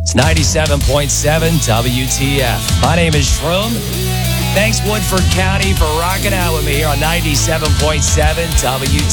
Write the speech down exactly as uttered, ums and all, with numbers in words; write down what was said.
It's ninety-seven point seven W T F. My name is Shroom. Thanks, Woodford County, for rocking out with me here on ninety-seven point seven W